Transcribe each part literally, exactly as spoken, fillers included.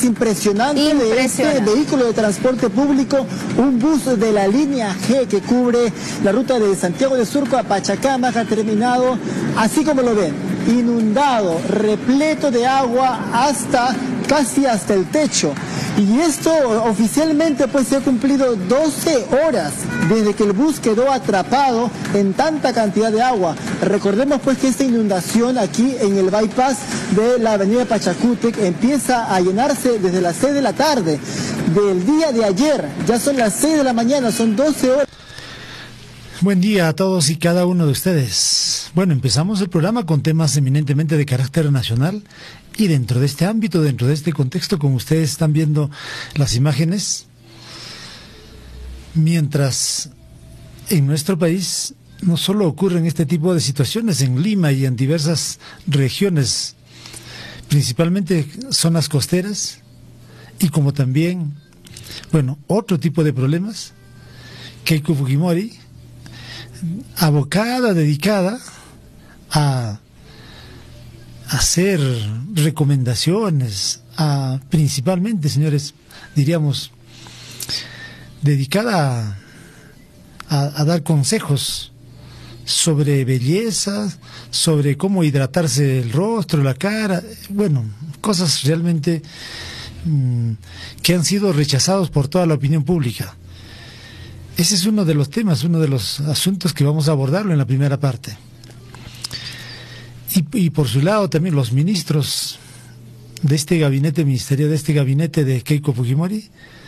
impresionante, impresionante de este vehículo de transporte público, un bus de la línea G que cubre la ruta de Santiago de Surco a Pachacamac ha terminado, así como lo ven, inundado, repleto de agua hasta casi hasta el techo. Y esto oficialmente pues se ha cumplido doce horas desde que el bus quedó atrapado en tanta cantidad de agua. Recordemos pues que esta inundación aquí en el bypass de la avenida Pachacútec empieza a llenarse desde las seis de la tarde del día de ayer. Ya son las seis de la mañana, son doce horas. Buen día a todos y cada uno de ustedes. Bueno, empezamos el programa con temas eminentemente de carácter nacional y dentro de este ámbito, dentro de este contexto, como ustedes están viendo las imágenes, mientras en nuestro país no solo ocurren este tipo de situaciones, en Lima y en diversas regiones, principalmente zonas costeras, y como también, bueno, otro tipo de problemas, Keiko Fujimori, abocada, dedicada a hacer recomendaciones, a principalmente, señores, diríamos, dedicada a, a, a dar consejos sobre belleza, sobre cómo hidratarse el rostro, la cara, bueno, cosas realmente mmm, que han sido rechazados por toda la opinión pública. Ese es uno de los temas, uno de los asuntos que vamos a abordarlo en la primera parte. Y, y por su lado también los ministros de este gabinete ministerial, de este gabinete de Keiko Fujimori,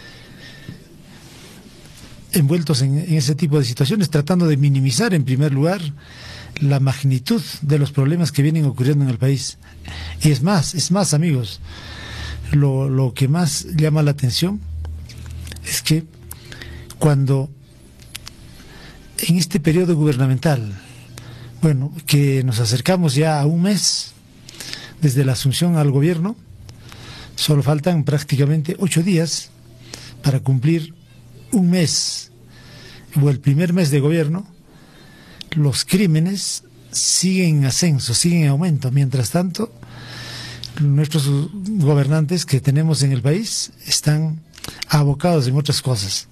envueltos en, en ese tipo de situaciones, tratando de minimizar en primer lugar la magnitud de los problemas que vienen ocurriendo en el país. Y es más, es más amigos, lo, lo que más llama la atención es que cuando en este periodo gubernamental, bueno, que nos acercamos ya a un mes desde la asunción al gobierno, solo faltan prácticamente ocho días para cumplir un mes, o el primer mes de gobierno, los crímenes siguen en ascenso, siguen en aumento. Mientras tanto, nuestros gobernantes que tenemos en el país están abocados en otras cosas.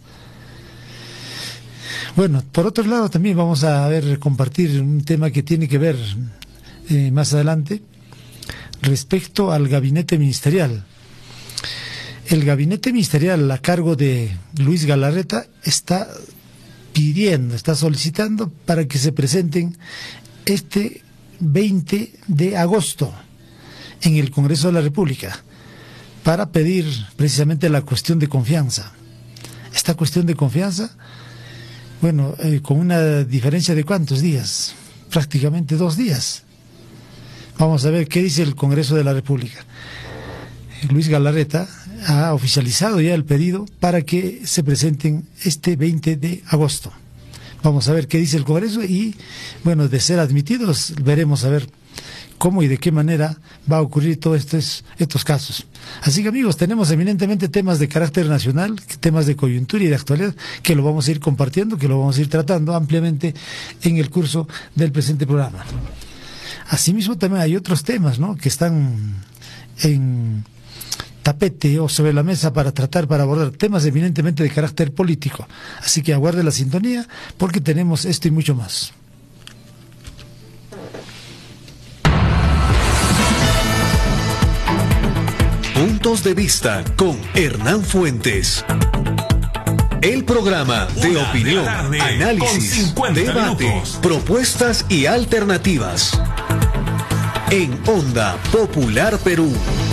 Bueno, por otro lado también vamos a ver, compartir un tema que tiene que ver eh, más adelante respecto al gabinete ministerial. El gabinete ministerial a cargo de Luis Galarreta está pidiendo, está solicitando para que se presenten este veinte de agosto en el Congreso de la República para pedir precisamente la cuestión de confianza. Esta cuestión de confianza, bueno, eh, con una diferencia de ¿cuántos días? Prácticamente dos días. Vamos a ver qué dice el Congreso de la República. Luis Galarreta ha oficializado ya el pedido para que se presenten este veinte de agosto. Vamos a ver qué dice el Congreso y, bueno, de ser admitidos, veremos a ver cómo y de qué manera va a ocurrir todos estos, estos casos. Así que amigos, tenemos eminentemente temas de carácter nacional, temas de coyuntura y de actualidad, que lo vamos a ir compartiendo, que lo vamos a ir tratando ampliamente en el curso del presente programa. Asimismo también hay otros temas, ¿no?, que están en tapete o sobre la mesa para tratar, para abordar temas eminentemente de carácter político. Así que aguarde la sintonía porque tenemos esto y mucho más. Puntos de vista con Hernán Fuentes. El programa de Una opinión, de análisis, debate, minutos. Propuestas y alternativas. En Onda Popular Perú.